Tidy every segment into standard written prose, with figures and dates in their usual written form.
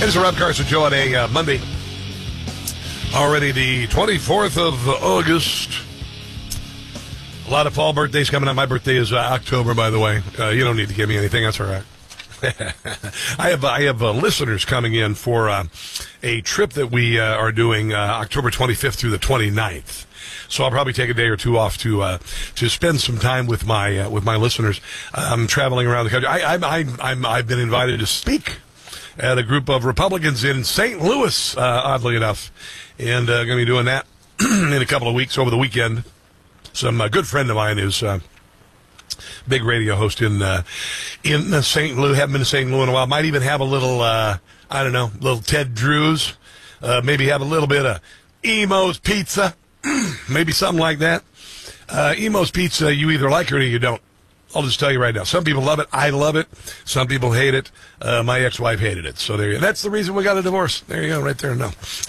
It is Rob Carson Show on a Monday. Already the 24th of August. A lot of fall birthdays coming up. My birthday is October, by the way. You don't need to give me anything. That's all right. I have listeners coming in for a trip that we are doing October 25th through the 29th. So I'll probably take a day or two off to spend some time with my listeners. I'm traveling around the country. I've been invited to speak at a group of Republicans in St. Louis, oddly enough, and going to be doing that in a couple of weeks over the weekend. Some good friend of mine is big radio host in St. Louis. Haven't been to St. Louis in a while. Might even have a little little Ted Drews. Maybe have a little bit of Emo's Pizza. Maybe something like that. Emo's Pizza, you either like it or you don't. I'll just tell you right now. Some people love it. I love it. Some people hate it. My ex-wife hated it. So there you go. That's the reason we got a divorce. There you go, right there. No.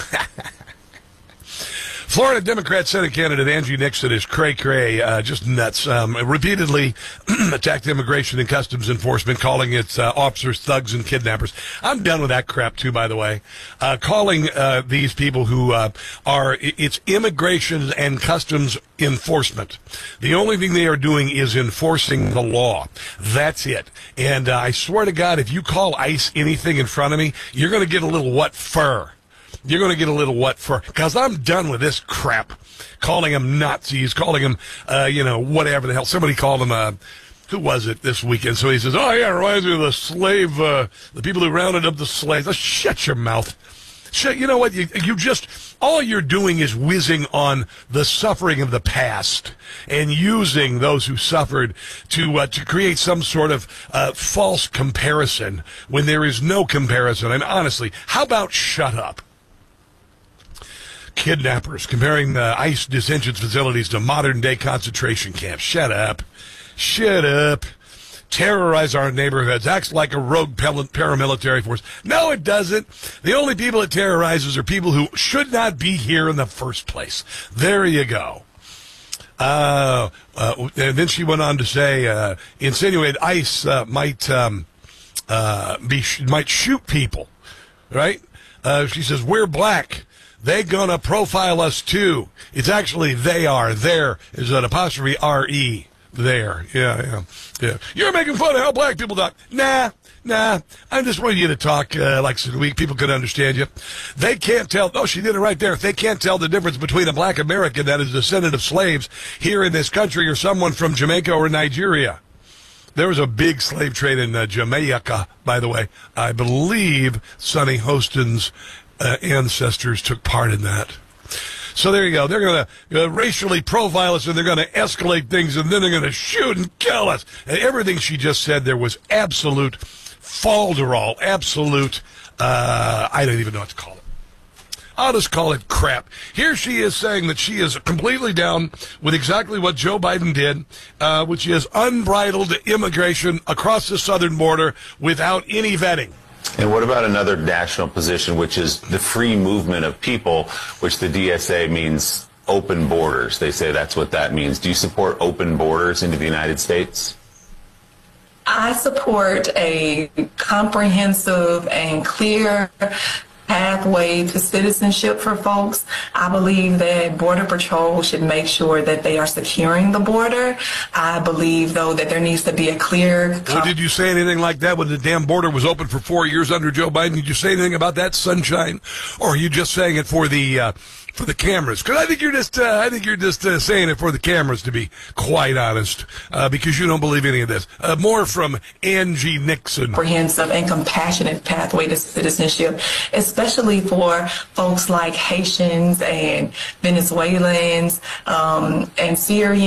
Florida Democrat Senate candidate Angie Nixon is cray-cray, just nuts. Repeatedly attacked immigration and customs enforcement, calling its officers thugs and kidnappers. I'm done with that crap, too, by the way. Calling these people who it's immigration and customs enforcement. The only thing they are doing is enforcing the law. That's it. And I swear to God, if you call ICE anything in front of me, you're going to get a little what fur. You're going to get a little what for, because I'm done with this crap. Calling them Nazis, calling them, whatever the hell. Somebody called them, who was it this weekend? So he says, oh, yeah, it reminds me of the slave, the people who rounded up the slaves. Oh, shut your mouth. You know what? You just, all you're doing is whizzing on the suffering of the past and using those who suffered to create some sort of false comparison when there is no comparison. And honestly, how about shut up? Kidnappers comparing the ICE detention facilities to modern-day concentration camps. Shut up. Shut up. Terrorize our neighborhoods. Acts like a rogue paramilitary force. No, it doesn't. The only people it terrorizes are people who should not be here in the first place. There you go. And then she went on to say, insinuate ICE might shoot people, right? She says, we're black. They gonna profile us too. It's actually they are. There is an apostrophe R-E. There. Yeah. You're making fun of how black people talk. Nah. I just wanted you to talk like so people could understand you. They can't tell. Oh, she did it right there. They can't tell the difference between a black American that is a descendant of slaves here in this country or someone from Jamaica or Nigeria. There was a big slave trade in Jamaica, by the way. I believe Sonny Hostin's ancestors took part in that. So there you go. They're going to racially profile us, and they're going to escalate things, and then they're going to shoot and kill us. And everything she just said there was absolute falderall, absolute, I don't even know what to call it. I'll just call it crap. Here she is saying that she is completely down with exactly what Joe Biden did, which is unbridled immigration across the southern border without any vetting. And what about another national position, which is the free movement of people, which the DSA means open borders? They say that's what that means. Do you support open borders into the United States? I support a comprehensive and clear pathway to citizenship for folks. I believe that Border Patrol should make sure that they are securing the border. I believe, though, that there needs to be a clear... Well, did you say anything like that when the damn border was open for 4 years under Joe Biden? Did you say anything about that, sunshine? Or are you just saying it for the cameras? Because I think you're just saying it for the cameras, to be quite honest, because you don't believe any of this. More from Angie Nixon. Comprehensive and compassionate pathway to citizenship, especially for folks like Haitians and Venezuelans and Syrians.